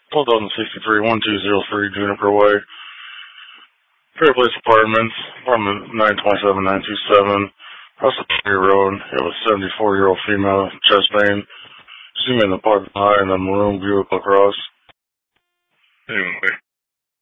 1263 Juniper Way, Fair Place Apartments, apartment 927-927, Russell Perry Road. It was a 74-year-old female, chest pain. She made the parking lot and the maroon Buick LaCrosse. Anyway.